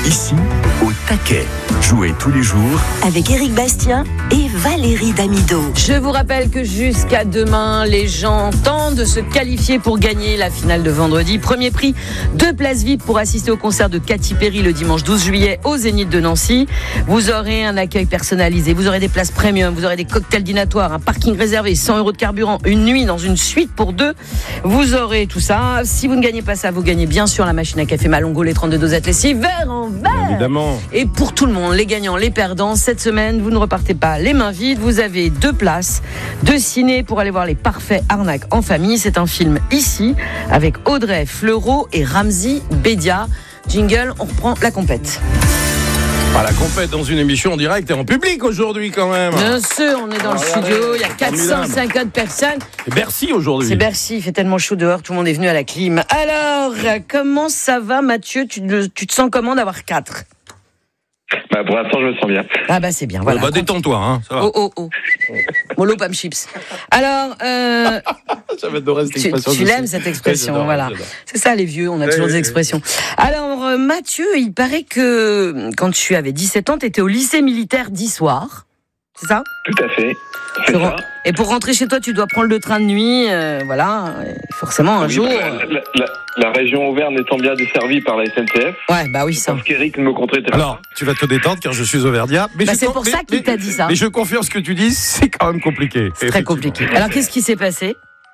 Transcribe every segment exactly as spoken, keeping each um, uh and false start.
Ici, au taquet. Jouez tous les jours avec Éric Bastien et Valérie Damido. Je vous rappelle que jusqu'à demain, les gens tentent de se qualifier pour gagner la finale de vendredi. Premier prix, deux places V I P pour assister au concert de Katy Perry le dimanche douze juillet au Zénith de Nancy. Vous aurez un accueil personnalisé, vous aurez des places premium, vous aurez des cocktails dînatoires, un parking réservé, cent euros de carburant, une nuit dans une suite pour deux. Vous aurez tout ça. Si vous ne gagnez pas ça, vous gagnez bien sûr la machine à café Malongo, les trente-deux dosettes lessives, verre en verre. Évidemment. Et pour tout le monde, les gagnants, les perdants, cette semaine, vous ne repartez pas les mains vides. Vous avez deux places de ciné pour aller voir Les Parfaits Arnaques en famille. C'est un film ici avec Audrey Fleurot et Ramzy Bedia. Jingle, on reprend la compète. Ah, la compète dans une émission en direct et en public aujourd'hui quand même. Bien sûr, on est dans le studio, il y a quatre cent cinquante personnes. C'est Bercy aujourd'hui. C'est Bercy, il fait tellement chaud dehors, tout le monde est venu à la clim. Alors, comment ça va Mathieu ? tu, tu te sens comment d'avoir quatre ? Bah pour l'instant, je me sens bien. Ah bah c'est bien, voilà. Bah détends-toi, hein, ça va. Oh, oh, oh. Molo Pam Chips. Alors, euh... J'adorais cette tu, expression. tu l'aimes cette expression, j'adore, voilà. j'adore. C'est ça les vieux, on a oui, toujours oui, des expressions. Oui. Alors euh, Mathieu, il paraît que quand tu avais dix-sept ans, tu étais au lycée militaire d'Issoire. C'est ça ? Tout à fait. C'est pour, ça. Et pour rentrer chez toi, tu dois prendre le train de nuit, euh, voilà, forcément un oui, jour. Bah, la, la, la région Auvergne étant bien desservie par la S N C F. Ouais, bah oui, ça. Parce qu'Éric me comptait. Alors, tu vas te détendre car je suis auvergnat. Mais bah je c'est pour mais, ça qu'il mais, t'a dit ça. Mais je confirme ce que tu dis, c'est quand même compliqué. C'est très compliqué. Alors qu'est-ce qui s'est passé ?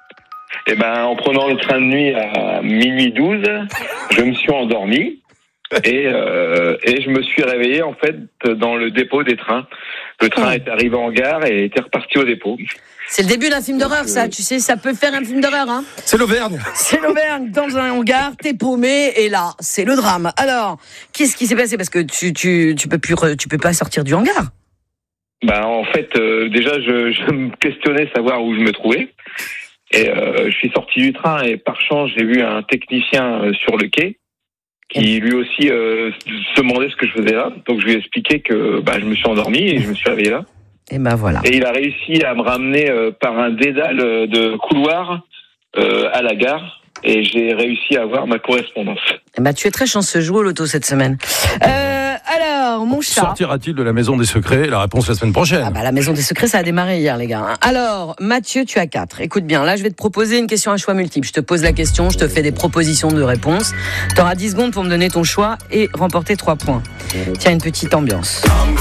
Eh ben, en prenant le train de nuit à minuit douze, je me suis endormi. Et, euh, et je me suis réveillé en fait dans le dépôt des trains. Le train est arrivé en gare et était reparti au dépôt. C'est le début d'un film d'horreur, ça. Tu sais, ça peut faire un film d'horreur, hein. C'est l'Auvergne. C'est l'Auvergne. Dans un hangar, t'es paumé et là, c'est le drame. Alors, qu'est-ce qui s'est passé ? Parce que tu tu tu peux plus tu peux pas sortir du hangar. Bah en fait, euh, déjà je, je me questionnais savoir où je me trouvais. Et euh, je suis sorti du train et par chance j'ai vu un technicien euh, sur le quai qui lui aussi euh, se demandait ce que je faisais là. Donc je lui ai expliqué que bah, je me suis endormi et je me suis réveillé là. Et ben voilà. Et il a réussi à me ramener euh, par un dédale de couloir euh, à la gare. Et j'ai réussi à avoir ma correspondance. Eh ben, tu es très chanceux, joue au loto cette semaine. Euh, alors, mon chat... Sortira-t-il de la maison des secrets ? La réponse la semaine prochaine. Ah bah, la maison des secrets, ça a démarré hier, les gars. Alors, Mathieu, tu as quatre. Écoute bien, là, je vais te proposer une question à choix multiple. Je te pose la question, je te fais des propositions de réponses. Tu auras dix secondes pour me donner ton choix et remporter trois points. Tiens, une petite ambiance.